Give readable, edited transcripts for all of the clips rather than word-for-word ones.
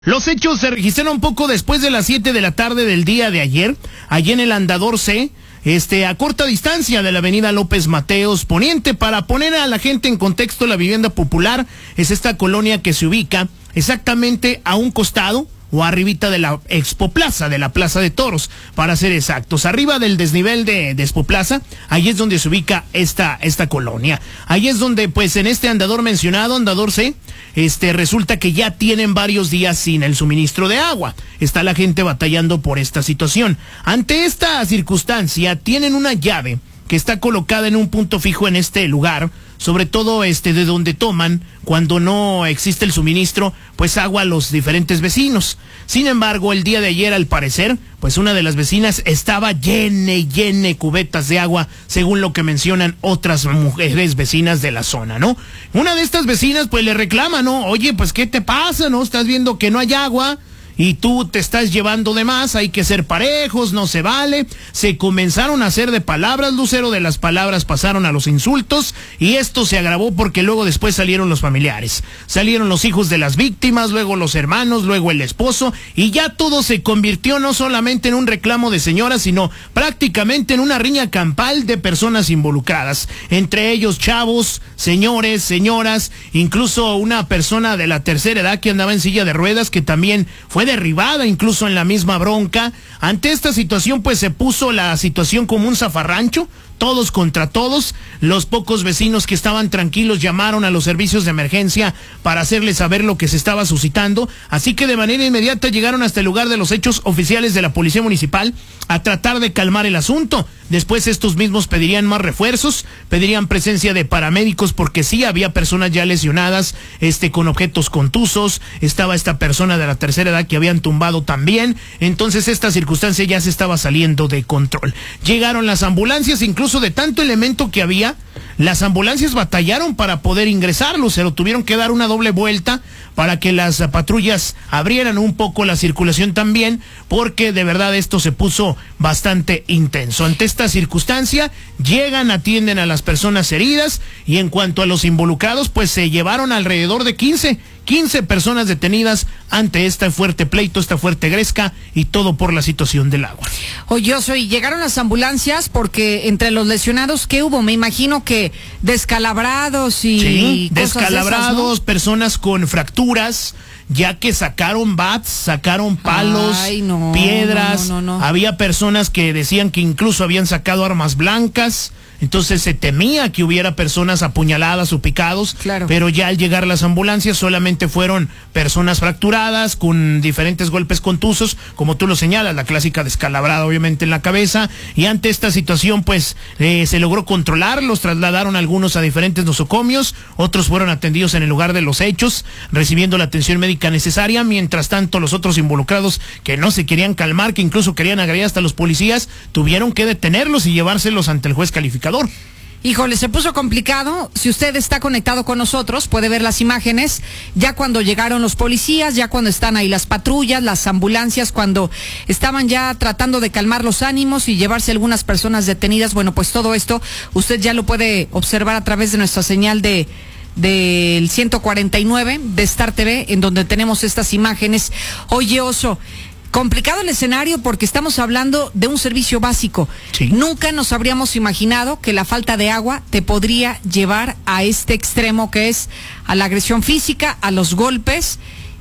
Los hechos se registraron poco después de las 7 de la tarde del día de ayer, allí en el Andador C, a corta distancia de la avenida López Mateos Poniente. Para poner a la gente en contexto, la vivienda popular es esta colonia que se ubica exactamente a un costado o arribita de la Expoplaza, de la Plaza de Toros, para ser exactos. Arriba del desnivel de Expoplaza, ahí es donde se ubica esta colonia. Ahí es donde, pues, en este andador mencionado, Andador C, resulta que ya tienen varios días sin el suministro de agua. Está la gente batallando por esta situación. Ante esta circunstancia, tienen una llave que está colocada en un punto fijo en este lugar, sobre todo de donde toman, cuando no existe el suministro, pues agua a los diferentes vecinos. Sin embargo, el día de ayer, al parecer, pues una de las vecinas estaba llene cubetas de agua, según lo que mencionan otras mujeres vecinas de la zona, ¿no? Una de estas vecinas pues le reclama, ¿no? Oye, pues ¿qué te pasa, no? Estás viendo que no hay agua y tú te estás llevando de más, hay que ser parejos, no se vale. Se comenzaron a hacer de palabras, Lucero, de las palabras pasaron a los insultos, y esto se agravó porque luego después salieron los familiares, salieron los hijos de las víctimas, luego los hermanos, luego el esposo, y ya todo se convirtió no solamente en un reclamo de señoras, sino prácticamente en una riña campal de personas involucradas, entre ellos chavos, señores, señoras, incluso una persona de la tercera edad que andaba en silla de ruedas, que también fue derribada incluso en la misma bronca. Ante esta situación pues se puso la situación como un zafarrancho, todos contra todos. Los pocos vecinos que estaban tranquilos llamaron a los servicios de emergencia para hacerles saber lo que se estaba suscitando, así que de manera inmediata llegaron hasta el lugar de los hechos oficiales de la Policía Municipal a tratar de calmar el asunto. Después estos mismos pedirían más refuerzos, pedirían presencia de paramédicos, porque sí había personas ya lesionadas, con objetos contusos. Estaba esta persona de la tercera edad que habían tumbado también. Entonces esta circunstancia ya se estaba saliendo de control. Llegaron las ambulancias, incluso de tanto elemento que había, las ambulancias batallaron para poder ingresarlos, se lo tuvieron que dar una doble vuelta para que las patrullas abrieran un poco la circulación también, porque de verdad esto se puso bastante intenso. Ante esta circunstancia, llegan, atienden a las personas heridas, y en cuanto a los involucrados, pues se llevaron alrededor de 15 personas detenidas ante este fuerte pleito, esta fuerte gresca, y todo por la situación del agua. Oye, llegaron las ambulancias porque entre los lesionados, ¿qué hubo? Me imagino que descalabrados y sí, cosas descalabrados, de esas, ¿no? Personas con fracturas, ya que sacaron bats, sacaron palos, piedras. No. Había personas que decían que incluso habían sacado armas blancas. Entonces se temía que hubiera personas apuñaladas o picados, claro. Pero ya al llegar las ambulancias solamente fueron personas fracturadas con diferentes golpes contusos, como tú lo señalas, la clásica descalabrada obviamente en la cabeza. Y ante esta situación pues se logró controlar, los trasladaron algunos a diferentes nosocomios, otros fueron atendidos en el lugar de los hechos, recibiendo la atención médica necesaria. Mientras tanto, los otros involucrados, que no se querían calmar, que incluso querían agredir hasta los policías, tuvieron que detenerlos y llevárselos ante el juez calificador. Híjole, se puso complicado. Si usted está conectado con nosotros, puede ver las imágenes, ya cuando llegaron los policías, ya cuando están ahí las patrullas, las ambulancias, cuando estaban ya tratando de calmar los ánimos y llevarse algunas personas detenidas. Bueno, pues todo esto usted ya lo puede observar a través de nuestra señal del 149 de Star TV, en donde tenemos estas imágenes. Oye, Oso, complicado el escenario porque estamos hablando de un servicio básico. Sí. Nunca nos habríamos imaginado que la falta de agua te podría llevar a este extremo, que es a la agresión física, a los golpes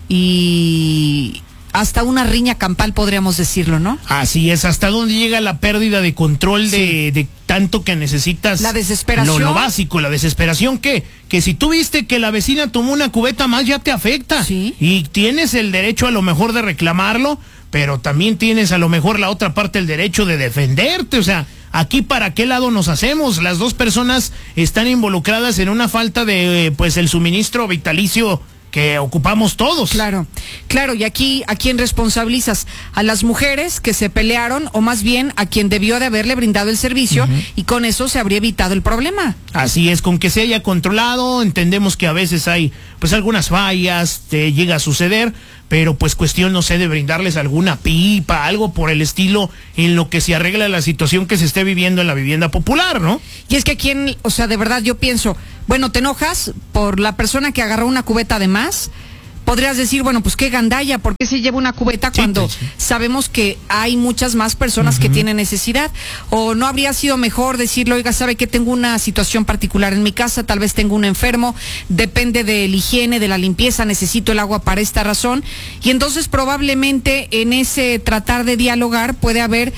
y hasta una riña campal, podríamos decirlo, ¿no? Así es, hasta dónde llega la pérdida de control, sí, de tanto que necesitas. La desesperación. Lo básico, la desesperación, que si tú viste que la vecina tomó una cubeta más, ya te afecta. Sí. Y tienes el derecho a lo mejor de reclamarlo, pero también tienes a lo mejor la otra parte el derecho de defenderte. O sea, aquí ¿para qué lado nos hacemos? Las dos personas están involucradas en una falta de pues el suministro vitalicio que ocupamos todos. Claro, y aquí ¿a quién responsabilizas? A las mujeres que se pelearon, o más bien a quien debió de haberle brindado el servicio, y con eso se habría evitado el problema. Así es, con que se haya controlado. Entendemos que a veces hay pues algunas fallas, te llega a suceder, pero pues cuestión, no sé, de brindarles alguna pipa, algo por el estilo, en lo que se arregla la situación que se esté viviendo en la vivienda popular, ¿no? Y es que aquí, de verdad yo pienso, bueno, te enojas por la persona que agarró una cubeta de más, podrías decir, bueno, pues qué gandalla, ¿por qué se lleva una cubeta cuando sabemos que hay muchas más personas que tienen necesidad? O no habría sido mejor decirle, oiga, sabe que tengo una situación particular en mi casa, tal vez tengo un enfermo, depende de la higiene, de la limpieza, necesito el agua para esta razón, y entonces probablemente en ese tratar de dialogar puede haber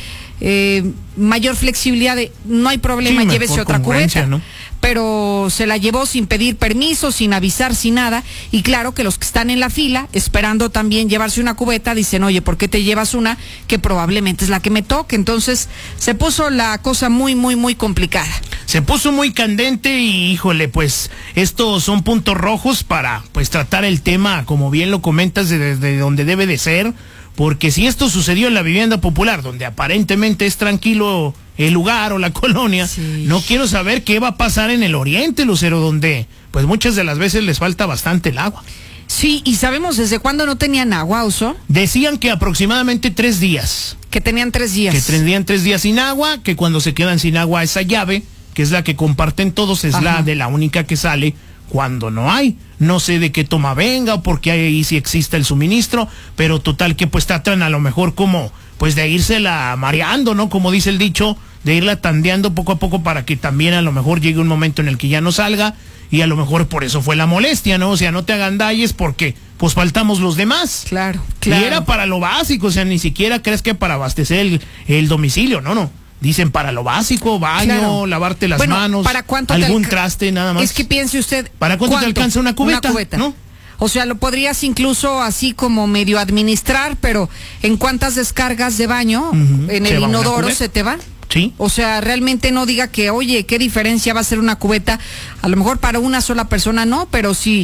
mayor flexibilidad de, no hay problema, llévese otra cubeta, ¿no? Pero se la llevó sin pedir permiso, sin avisar, sin nada, y claro que los que están en la fila, esperando también llevarse una cubeta, dicen, oye, ¿por qué te llevas una que probablemente es la que me toque? Entonces se puso la cosa muy, muy, muy complicada. Se puso muy candente y, híjole, pues estos son puntos rojos para pues tratar el tema, como bien lo comentas, desde donde debe de ser, porque si esto sucedió en la vivienda popular, donde aparentemente es tranquilo el lugar o la colonia, no quiero saber qué va a pasar en el oriente, Lucero, donde pues muchas de las veces les falta bastante el agua. Sí, ¿y sabemos desde cuándo no tenían agua, Oso? Decían que aproximadamente 3 días. Que tenían 3 días. Que tenían 3 días sin agua, que cuando se quedan sin agua esa llave, que es la que comparten todos, es la de la única que sale cuando no hay. No sé de qué toma venga o porque ahí sí existe el suministro, pero total que pues tratan a lo mejor como pues de írsela mareando, ¿no? Como dice el dicho, de irla tandeando poco a poco para que también a lo mejor llegue un momento en el que ya no salga, y a lo mejor por eso fue la molestia, ¿no? O sea, no te agandalles porque pues faltamos los demás. Claro. Y era para lo básico, o sea, ni siquiera crees que para abastecer el domicilio, no. Dicen para lo básico, baño, lavarte las manos, ¿para cuánto algún traste, nada más. Es que piense usted, ¿para cuánto te alcanza una cubeta? ¿No? O sea, lo podrías incluso así como medio administrar, pero ¿en cuántas descargas de baño en el inodoro se te va? Sí. O sea, realmente no diga que, oye, ¿qué diferencia va a ser una cubeta? A lo mejor para una sola persona no, pero si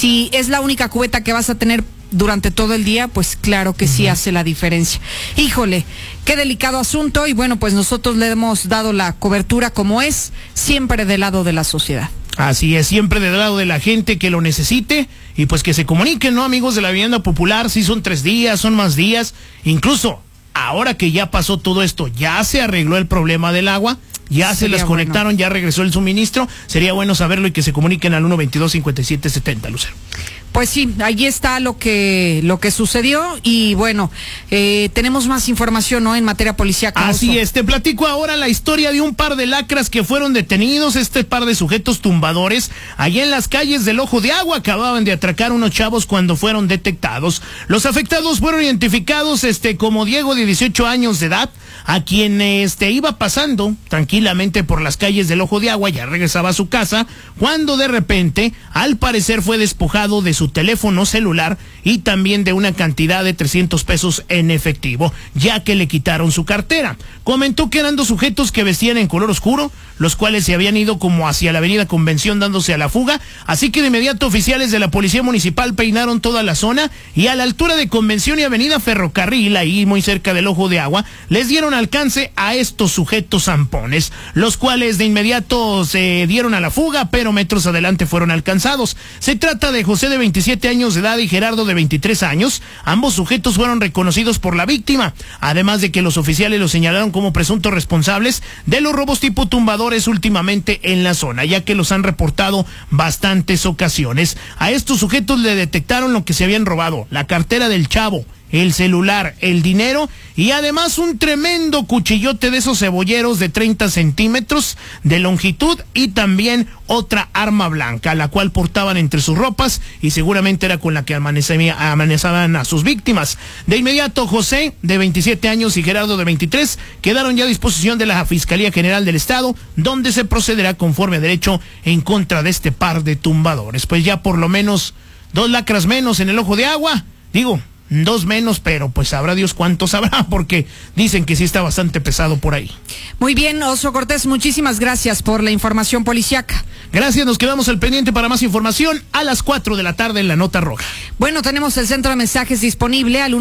es la única cubeta que vas a tener durante todo el día, pues claro que sí hace la diferencia. Híjole, qué delicado asunto, y bueno, pues nosotros le hemos dado la cobertura como es, siempre del lado de la sociedad. Así es, siempre del lado de la gente que lo necesite, y pues que se comuniquen, ¿no, amigos de la vivienda popular? Si son 3 días, son más días, incluso ahora que ya pasó todo esto, ya se arregló el problema del agua, ya se las conectaron, ya regresó el suministro, sería bueno saberlo y que se comuniquen al 122-5770, Lucero. Pues sí, ahí está lo que sucedió, y bueno, tenemos más información, ¿no?, en materia policíaca. Así es, te platico ahora la historia de un par de lacras que fueron detenidos, este par de sujetos tumbadores, allá en las calles del Ojo de Agua, acababan de atracar unos chavos cuando fueron detectados. Los afectados fueron identificados como Diego, de 18 años de edad, a quien iba pasando tranquilamente por las calles del Ojo de Agua, ya regresaba a su casa, cuando de repente, al parecer, fue despojado de su teléfono celular y también de una cantidad de 300 pesos en efectivo, ya que le quitaron su cartera. Comentó que eran 2 sujetos que vestían en color oscuro, los cuales se habían ido como hacia la avenida Convención dándose a la fuga, así que de inmediato oficiales de la Policía Municipal peinaron toda la zona y a la altura de Convención y avenida Ferrocarril, ahí muy cerca del Ojo de Agua, les dieron alcance a estos sujetos zampones, los cuales de inmediato se dieron a la fuga, pero metros adelante fueron alcanzados. Se trata de José, de 27 años de edad, y Gerardo, de 23 años. Ambos sujetos fueron reconocidos por la víctima, además de que los oficiales los señalaron como presuntos responsables de los robos tipo tumbadores últimamente en la zona, ya que los han reportado bastantes ocasiones. A estos sujetos le detectaron lo que se habían robado: la cartera del chavo, el celular, el dinero y además un tremendo cuchillote de esos cebolleros de 30 centímetros de longitud, y también otra arma blanca, la cual portaban entre sus ropas y seguramente era con la que amenazaban a sus víctimas. De inmediato, José, de 27 años, y Gerardo, de 23, quedaron ya a disposición de la Fiscalía General del Estado, donde se procederá conforme a derecho en contra de este par de tumbadores. Pues ya por lo menos 2 lacras menos en el Ojo de Agua, digo, 2 menos, pero pues sabrá Dios cuántos habrá, porque dicen que sí está bastante pesado por ahí. Muy bien, Oso Cortés, muchísimas gracias por la información policiaca. Gracias, nos quedamos al pendiente para más información a las 4 de la tarde en La Nota Roja. Bueno, tenemos el centro de mensajes disponible al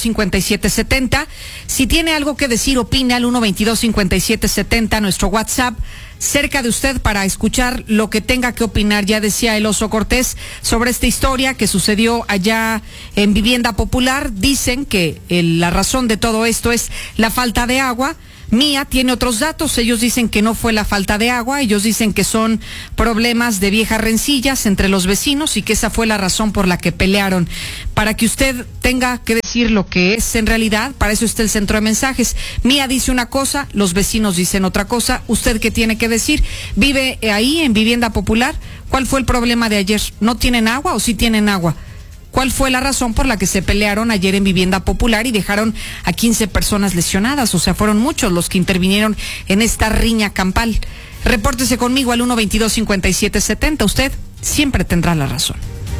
122-5770. Si tiene algo que decir, opine al 122-5770, nuestro WhatsApp, cerca de usted para escuchar lo que tenga que opinar. Ya decía el Oso Cortés sobre esta historia que sucedió allá en Vivienda Popular. Dicen que la razón de todo esto es la falta de agua, Mía tiene otros datos. Ellos dicen que no fue la falta de agua, ellos dicen que son problemas de viejas rencillas entre los vecinos y que esa fue la razón por la que pelearon. Para que usted tenga que decir lo que es en realidad, para eso está el centro de mensajes. Mía dice una cosa, los vecinos dicen otra cosa. ¿Usted qué tiene que decir? ¿Vive ahí en vivienda popular? ¿Cuál fue el problema de ayer? ¿No tienen agua o sí tienen agua? ¿Cuál fue la razón por la que se pelearon ayer en vivienda popular y dejaron a 15 personas lesionadas? O sea, fueron muchos los que intervinieron en esta riña campal. Repórtese conmigo al 122-5770. Usted siempre tendrá la razón.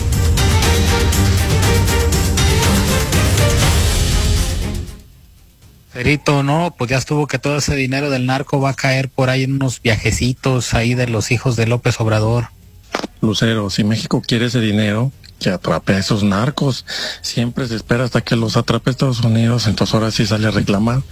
Cerito, no, pues ya estuvo que todo ese dinero del narco va a caer por ahí en unos viajecitos ahí de los hijos de López Obrador. Lucero, si México quiere ese dinero, que atrape a esos narcos. Siempre se espera hasta que los atrape Estados Unidos, entonces ahora sí sale a reclamar.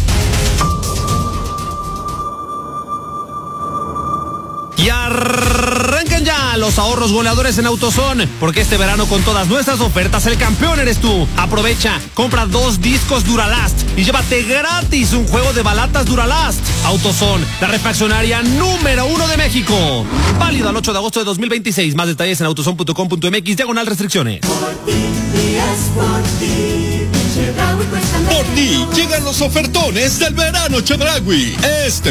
Y arrancan ya los ahorros goleadores en AutoZone, porque este verano con todas nuestras ofertas el campeón eres tú. Aprovecha, compra 2 discos Duralast y llévate gratis un juego de balatas Duralast. AutoZone, la refaccionaria número 1 de México. Válido al 8 de agosto de 2026. Más detalles en autozone.com.mx/restricciones. Por ti llegan los ofertones del verano Chedraui. Este